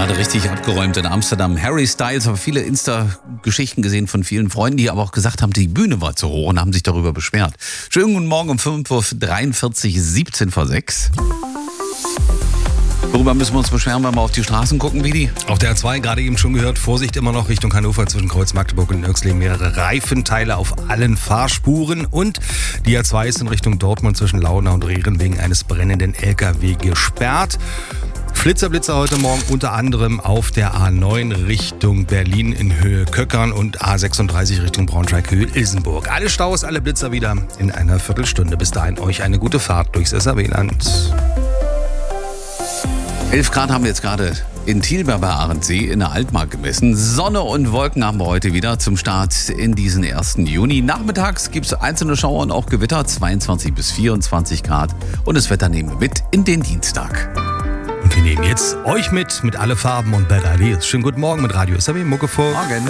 Gerade richtig abgeräumt in Amsterdam. Harry Styles, habe viele Insta-Geschichten gesehen von vielen Freunden, die aber auch gesagt haben, die Bühne war zu hoch und haben sich darüber beschwert. Schönen guten Morgen um 5.43 Uhr, 17 vor 6. Worüber müssen wir uns beschweren, wenn wir auf die Straßen gucken, Vidi? Auf der A2 gerade eben schon gehört, Vorsicht immer noch Richtung Hannover zwischen Kreuz Magdeburg und Nürxleben. Mehrere Reifenteile auf allen Fahrspuren. Und die A2 ist in Richtung Dortmund zwischen Launa und Rehren wegen eines brennenden LKW gesperrt. Blitzer heute Morgen unter anderem auf der A9 Richtung Berlin in Höhe Köckern und A36 Richtung Braunschweig-Höhe-Ilsenburg. Alle Staus, alle Blitzer wieder in einer Viertelstunde. Bis dahin euch eine gute Fahrt durchs SAW-Land. 11 Grad haben wir jetzt gerade in Thielberg bei Arendsee in der Altmark gemessen. Sonne und Wolken haben wir heute wieder zum Start in diesen 1. Juni. Nachmittags gibt es einzelne Schauer und auch Gewitter, 22 bis 24 Grad. Und das Wetter nehmen wir mit in den Dienstag. Und wir nehmen jetzt euch mit alle Farben und Bad Ideas. Schönen guten Morgen mit Radio SAW Muckefuck. Morgen.